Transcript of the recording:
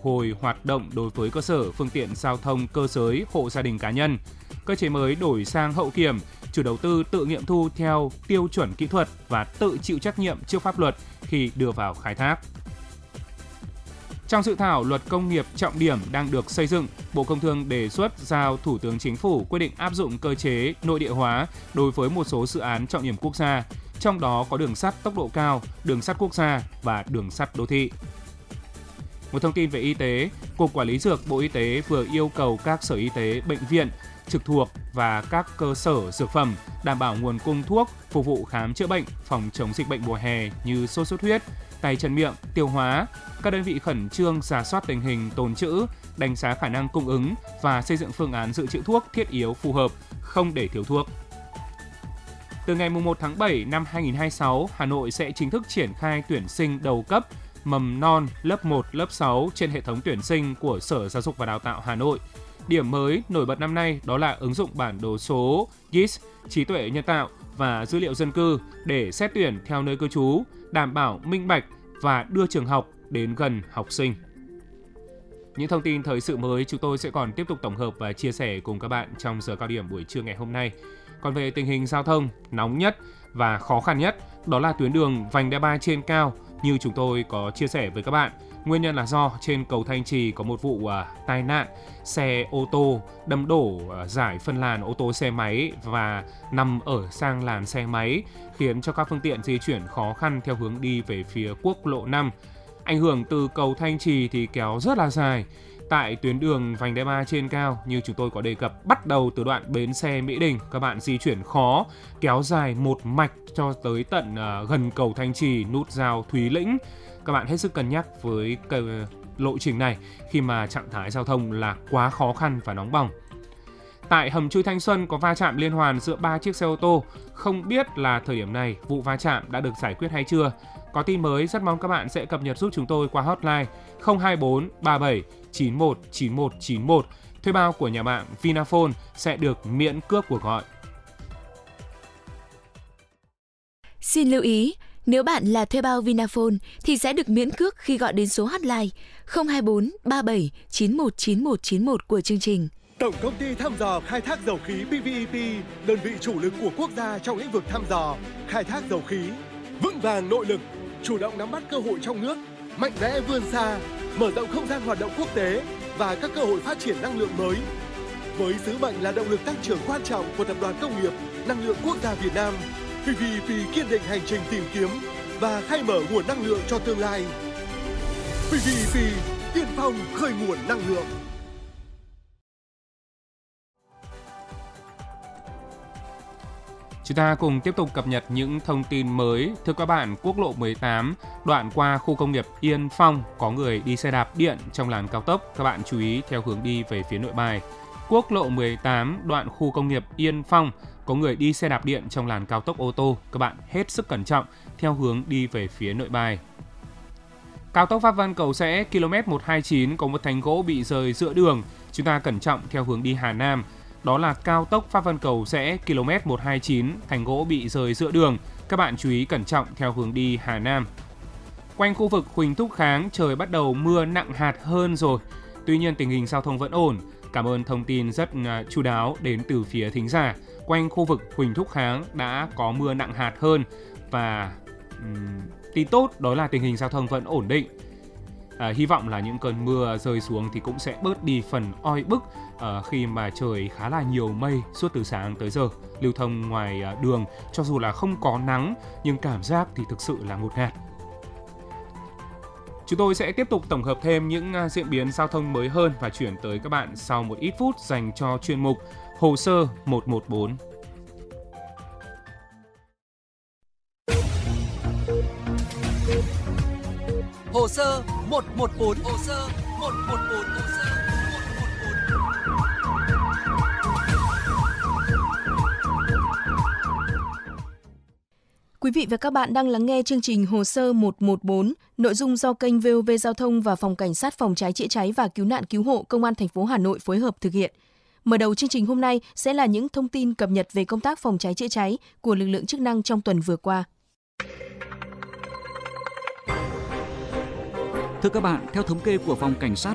hồi hoạt động đối với cơ sở phương tiện giao thông cơ giới, hộ gia đình cá nhân. Cơ chế mới đổi sang hậu kiểm, chủ đầu tư tự nghiệm thu theo tiêu chuẩn kỹ thuật và tự chịu trách nhiệm trước pháp luật khi đưa vào khai thác. Trong dự thảo luật công nghiệp trọng điểm đang được xây dựng, Bộ Công Thương đề xuất giao Thủ tướng Chính phủ quyết định áp dụng cơ chế nội địa hóa đối với một số dự án trọng điểm quốc gia, trong đó có đường sắt tốc độ cao, đường sắt quốc gia và đường sắt đô thị. Một thông tin về y tế, Cục Quản lý Dược Bộ Y tế vừa yêu cầu các sở y tế, bệnh viện trực thuộc và các cơ sở dược phẩm đảm bảo nguồn cung thuốc phục vụ khám chữa bệnh, phòng chống dịch bệnh mùa hè như sốt xuất huyết, tay chân miệng, tiêu hóa. Các đơn vị khẩn trương rà soát tình hình tồn trữ, đánh giá khả năng cung ứng và xây dựng phương án dự trữ thuốc thiết yếu phù hợp, không để thiếu thuốc. Từ ngày 1 tháng 7 năm 2026, Hà Nội sẽ chính thức triển khai tuyển sinh đầu cấp mầm non lớp 1, lớp 6 trên hệ thống tuyển sinh của Sở Giáo dục và Đào tạo Hà Nội. Điểm mới nổi bật năm nay đó là ứng dụng bản đồ số GIS, trí tuệ nhân tạo và dữ liệu dân cư để xét tuyển theo nơi cư trú, đảm bảo minh bạch và đưa trường học đến gần học sinh. Những thông tin thời sự mới chúng tôi sẽ còn tiếp tục tổng hợp và chia sẻ cùng các bạn trong giờ cao điểm buổi trưa ngày hôm nay. Còn về tình hình giao thông nóng nhất và khó khăn nhất đó là tuyến đường vành đai 3 trên cao, như chúng tôi có chia sẻ với các bạn. Nguyên nhân là do trên cầu Thanh Trì có một vụ tai nạn xe ô tô đâm đổ giải phân làn ô tô xe máy và nằm ở sang làn xe máy, khiến cho các phương tiện di chuyển khó khăn theo hướng đi về phía quốc lộ 5. Ảnh hưởng từ cầu Thanh Trì thì kéo rất là dài. Tại tuyến đường vành đai 3 trên cao, như chúng tôi có đề cập, bắt đầu từ đoạn bến xe Mỹ Đình, các bạn di chuyển khó, kéo dài một mạch cho tới tận gần cầu Thanh Trì, nút giao Thúy Lĩnh. Các bạn hết sức cân nhắc với lộ trình này khi mà trạng thái giao thông là quá khó khăn và nóng bỏng. Tại hầm chui Thanh Xuân có va chạm liên hoàn giữa 3 chiếc xe ô tô. Không biết là thời điểm này vụ va chạm đã được giải quyết hay chưa? Có tin mới rất mong các bạn sẽ cập nhật giúp chúng tôi qua hotline 024 37 91 91 91. Thuê bao của nhà mạng Vinaphone sẽ được miễn cước cuộc gọi. Xin lưu ý, nếu bạn là thuê bao Vinaphone thì sẽ được miễn cước khi gọi đến số hotline 024 37 91 91 91 của chương trình. Tổng công ty thăm dò khai thác dầu khí PVEP, đơn vị chủ lực của quốc gia trong lĩnh vực thăm dò, khai thác dầu khí, vững vàng nội lực, chủ động nắm bắt cơ hội trong nước, mạnh mẽ vươn xa, mở rộng không gian hoạt động quốc tế và các cơ hội phát triển năng lượng mới. Với sứ mệnh là động lực tăng trưởng quan trọng của Tập đoàn Công nghiệp Năng lượng Quốc gia Việt Nam, PVEP kiên định hành trình tìm kiếm và khai mở nguồn năng lượng cho tương lai. PVEP, tiên phong khơi nguồn năng lượng. Chúng ta cùng tiếp tục cập nhật những thông tin mới. Thưa các bạn, quốc lộ 18 đoạn qua khu công nghiệp Yên Phong có người đi xe đạp điện trong làn cao tốc. Các bạn chú ý theo hướng đi về phía Nội Bài. Quốc lộ 18 đoạn khu công nghiệp Yên Phong có người đi xe đạp điện trong làn cao tốc ô tô. Các bạn hết sức cẩn trọng theo hướng đi về phía Nội Bài. Cao tốc Pháp Vân Cầu Giẽ km 129 có một thanh gỗ bị rơi giữa đường. Chúng ta cẩn trọng theo hướng đi Hà Nam. Đó là cao tốc Pháp Vân Cầu Giẽ km 129, thành gỗ bị rơi giữa đường. Các bạn chú ý cẩn trọng theo hướng đi Hà Nam. Quanh khu vực Huỳnh Thúc Kháng trời bắt đầu mưa nặng hạt hơn rồi. Tuy nhiên tình hình giao thông vẫn ổn. Cảm ơn thông tin rất chu đáo đến từ phía thính giả. Quanh khu vực Huỳnh Thúc Kháng đã có mưa nặng hạt hơn và tin tốt đó là tình hình giao thông vẫn ổn định. Hy vọng là những cơn mưa rơi xuống thì cũng sẽ bớt đi phần oi bức khi mà trời khá là nhiều mây suốt từ sáng tới giờ. Lưu thông ngoài đường cho dù là không có nắng nhưng cảm giác thì thực sự là ngột ngạt. Chúng tôi sẽ tiếp tục tổng hợp thêm những diễn biến giao thông mới hơn và chuyển tới các bạn sau một ít phút dành cho chuyên mục Hồ sơ 114. Hồ sơ 114. Hồ sơ 114. Hồ sơ 114. Quý vị và các bạn đang lắng nghe chương trình Hồ sơ 114, nội dung do kênh VOV Giao thông và Phòng Cảnh sát Phòng cháy chữa cháy và Cứu nạn Cứu hộ Công an thành phố Hà Nội phối hợp thực hiện. Mở đầu chương trình hôm nay sẽ là những thông tin cập nhật về công tác phòng cháy chữa cháy của lực lượng chức năng trong tuần vừa qua. Thưa các bạn, theo thống kê của Phòng Cảnh sát